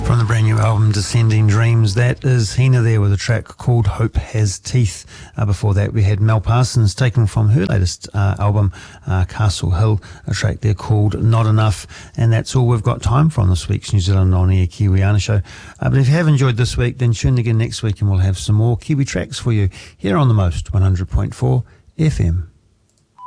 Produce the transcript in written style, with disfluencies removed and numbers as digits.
From the brand new album Descending Dreams, that is Hina there with a track called Hope Has Teeth. Before that we had Mel Parsons taken from her latest album Castle Hill, a track there called Not Enough. And that's all we've got time for on this week's New Zealand On Air Kiwiana show. But if you have enjoyed this week, then tune in again next week and we'll have some more Kiwi tracks for you here on the Most 100.4 FM.